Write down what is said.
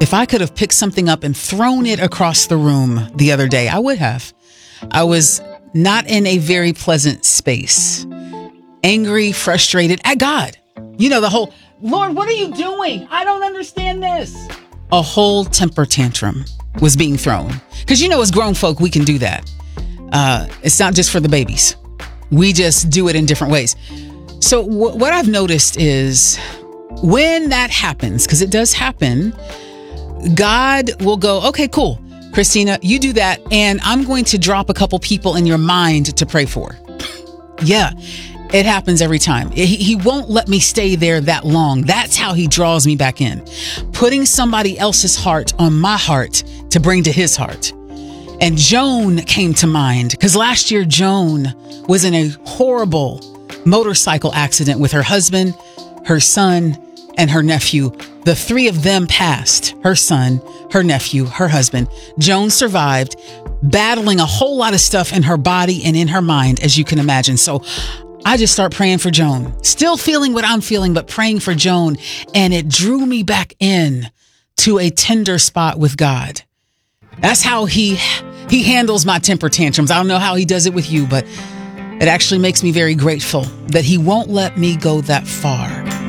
If I could have picked something up and thrown it across the room the other day, I would have. I was not in a very pleasant space. Angry, frustrated at God. You know, the whole, Lord, what are you doing? I don't understand this. A whole temper tantrum was being thrown. Because, you know, as grown folk, we can do that. It's not just for the babies. We just do it in different ways. So what I've noticed is when that happens, because it does happen, God will go, okay, cool. Christina, you do that. And I'm going to drop a couple people in your mind to pray for. Yeah. It happens every time. He won't let me stay there that long. That's how he draws me back in. Putting somebody else's heart on my heart to bring to his heart. And Joan came to mind because last year Joan was in a horrible motorcycle accident with her husband, her son, and her nephew. The three of them passed. Her son, her nephew, her husband. Joan survived, battling a whole lot of stuff in her body and in her mind, as you can imagine. So I just start praying for Joan, still feeling what I'm feeling, but praying for Joan. And it drew me back in to a tender spot with God. That's how he handles my temper tantrums. I don't know how he does it with you, but it actually makes me very grateful that he won't let me go that far.